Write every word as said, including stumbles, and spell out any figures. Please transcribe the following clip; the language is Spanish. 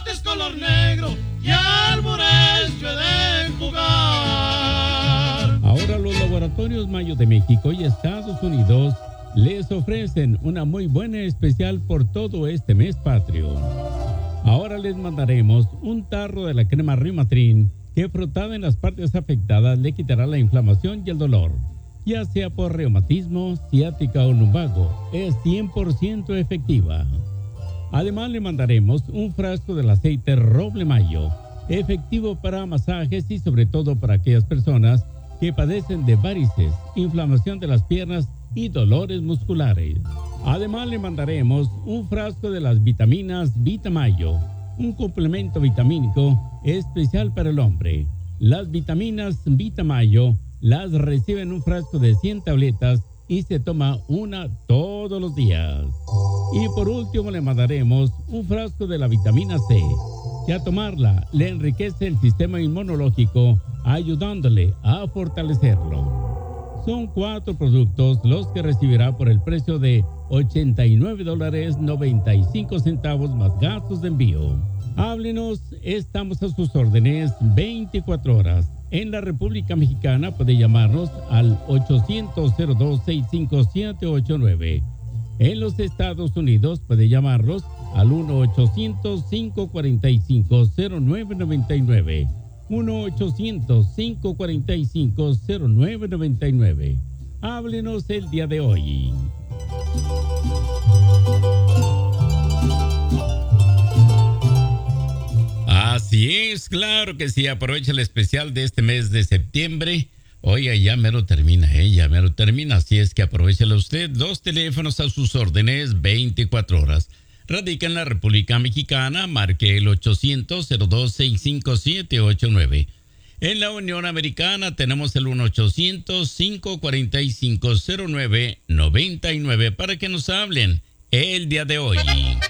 es color negro y al Murecho he de jugar. Ahora los laboratorios Mayo de México y Estados Unidos les ofrecen una muy buena especial por todo este mes patrio. Ahora les mandaremos un tarro de la crema Rimatrin que frotada en las partes afectadas le quitará la inflamación y el dolor, ya sea por reumatismo, ciática o lumbago. Es cien por ciento efectiva. Además le mandaremos un frasco del aceite Roble Mayo, efectivo para masajes y sobre todo para aquellas personas que padecen de varices, inflamación de las piernas y dolores musculares. Además le mandaremos un frasco de las vitaminas Vitamayo, un complemento vitamínico especial para el hombre. Las vitaminas Vitamayo las recibe en un frasco de cien tabletas y se toma una todos los días. Y por último le mandaremos un frasco de la vitamina C, que a tomarla le enriquece el sistema inmunológico, ayudándole a fortalecerlo. Son cuatro productos los que recibirá por el precio de ochenta y nueve dólares noventa y cinco centavos más gastos de envío. Háblenos, estamos a sus órdenes veinticuatro horas. En la República Mexicana puede llamarnos al ochocientos cero dos seis cinco siete ocho nueve. En los Estados Unidos puede llamarlos al uno ochocientos cinco cuatro cinco cero nueve nueve nueve. uno ochocientos cinco cuatro cinco cero nueve nueve nueve. Háblenos el día de hoy. Así es, claro que sí. Aprovecha el especial de este mes de septiembre. Oiga, ya mero termina, ¿eh? Ya mero termina. Así es que aprovechelo usted. Dos teléfonos a sus órdenes, veinticuatro horas. Radica en la República Mexicana, marque el ochocientos cero dos seis cinco siete ocho nueve. En la Unión Americana tenemos el uno ochocientos cinco cuatro cinco cero nueve nueve nueve para que nos hablen el día de hoy.